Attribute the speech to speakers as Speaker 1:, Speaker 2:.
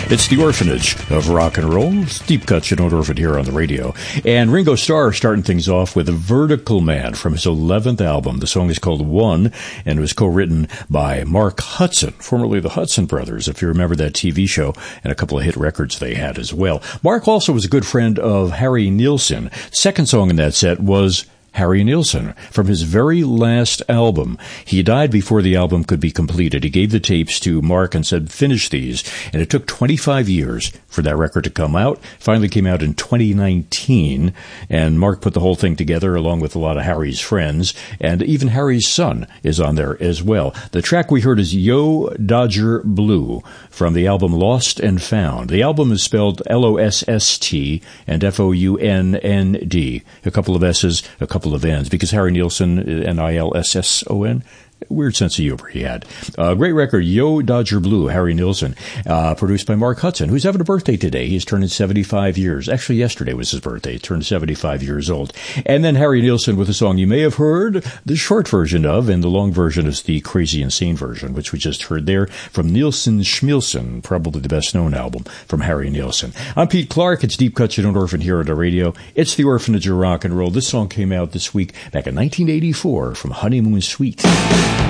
Speaker 1: It's the Orphanage of Rock and Roll. It's Deep Cuts, you don't orphan here on the radio. And Ringo Starr starting things off with Vertical Man from his 11th album. The song is called One, and it was co-written by Mark Hudson, formerly the Hudson Brothers, if you remember that TV show, and a couple of hit records they had as well. Mark also was a good friend of Harry Nilsson. Second song in that set was Harry Nilsson from his very last album. He died before the album could be completed. He gave the tapes to Mark and said, finish these. And it took 25 years for that record to come out. Finally came out in 2019. And Mark put the whole thing together along with a lot of Harry's friends. And even Harry's son is on there as well. The track we heard is Yo Dodger Blue from the album Lost and Found. The album is spelled L-O-S-S-T and F-O-U-N-N-D. A couple of S's, a couple of N's, because Harry Nilsson, N-I-L-S-S-O-N, weird sense of humor he had. Great record, Yo Dodger Blue, Harry Nilsson, produced by Mark Hudson, who's having a birthday today. He's turning 75 years. Actually, yesterday was his birthday. He turned 75 years old. And then Harry Nilsson with a song you may have heard the short version of, and the long version is the Crazy Insane version, which we just heard there from Nilsson Schmilsson, probably the best-known album from Harry Nilsson. I'm Pete Clark. It's Deep Cuts You Don't Orphan here on the radio. It's the Orphanage of Rock and Roll. This song came out this week back in 1984 from Honeymoon Suite.